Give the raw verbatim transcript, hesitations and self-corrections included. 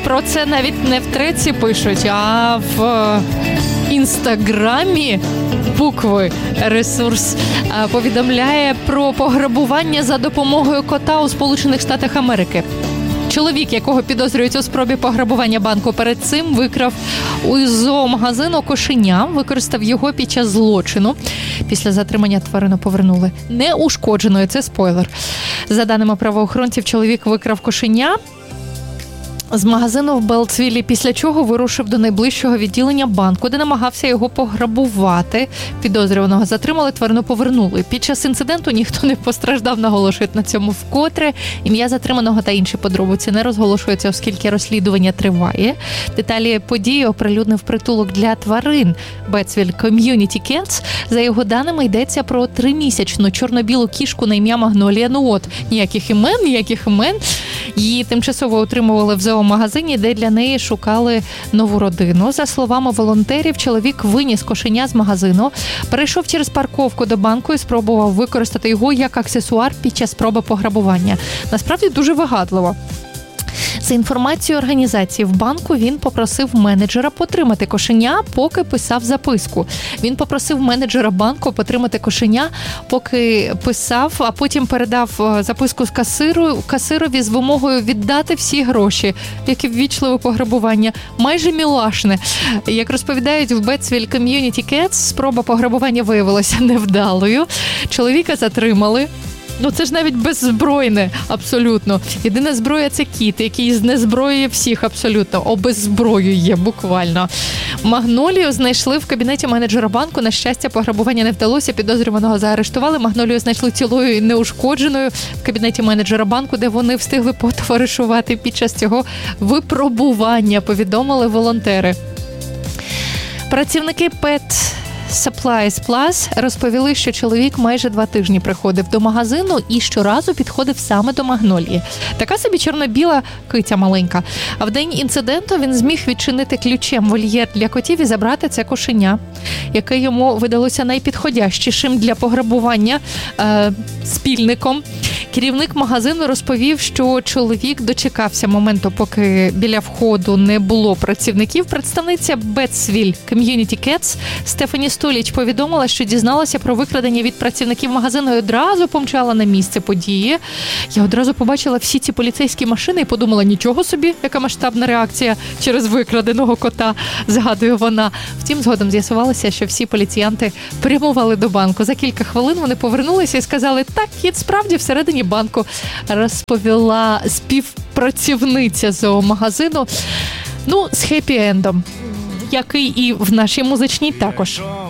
про це навіть не в треці пишуть, а в інстаграмі букви ресурс повідомляє про пограбування за допомогою кота у Сполучених Штатах Америки. Чоловік, якого підозрюють у спробі пограбування банку, перед цим викрав у зоомагазину кошеня, використав його під час злочину. Після затримання тварину повернули неушкодженою. Це спойлер. За даними правоохоронців, чоловік викрав кошеня з магазину в Белтсвіллі, після чого вирушив до найближчого відділення банку, де намагався його пограбувати. Підозрюваного затримали, тварину повернули. Під час інциденту ніхто не постраждав, наголошують на цьому вкотре. Ім'я затриманого та інші подробиці не розголошуються, оскільки розслідування триває. Деталі події оприлюднив притулок для тварин Бетсвіль Community Cats. За його даними, йдеться про тримісячну чорно-білу кішку на ім'я Магнолія. Ну от, ніяких імен, ніяких імен. Її тимчасово утримували в зоомагазині, де для неї шукали нову родину. За словами волонтерів, чоловік виніс кошеня з магазину, перейшов через парковку до банку і спробував використати його як аксесуар під час спроби пограбування. Насправді дуже вигадливо. За інформацією організації, в банку він попросив менеджера потримати кошеня, поки писав записку. Він попросив менеджера банку потримати кошеня, поки писав, а потім передав записку з касиру, касирові з вимогою віддати всі гроші. Яке ввічливе пограбування. Майже мілашне. Як розповідають в Бетсвіль Community Cats, спроба пограбування виявилася невдалою. Чоловіка затримали. Ну, це ж навіть беззбройне, абсолютно. Єдина зброя – це кіт, який знезброює всіх абсолютно, обеззброює буквально. Магнолію знайшли в кабінеті менеджера банку. На щастя, пограбування не вдалося, підозрюваного заарештували. Магнолію знайшли цілою і неушкодженою в кабінеті менеджера банку, де вони встигли потоваришувати під час цього випробування, повідомили волонтери. Працівники Pet Supplies Plus розповіли, що чоловік майже два тижні приходив до магазину і щоразу підходив саме до Магнолії. Така собі чорно-біла киця маленька. А в день інциденту він зміг відчинити ключем вольєр для котів і забрати це кошеня, яке йому видалося найпідходящішим для пограбування е, спільником. Керівник магазину розповів, що чоловік дочекався моменту, поки біля входу не було працівників. Представниця Бетсвіль Community Cats Стефані Століч повідомила, що дізналася про викрадення від працівників магазину і одразу помчала на місце події. Я одразу побачила всі ці поліцейські машини і подумала, нічого собі, яка масштабна реакція через викраденого кота, згадує вона. Втім, згодом з'ясувалося, що всі поліціянти прямували до банку. За кілька хвилин вони повернулися і сказали, так, кіт справді всередині банку, розповіла співпрацівниця зоомагазину. Ну, з хеппі-ендом, який і в нашій музичній також.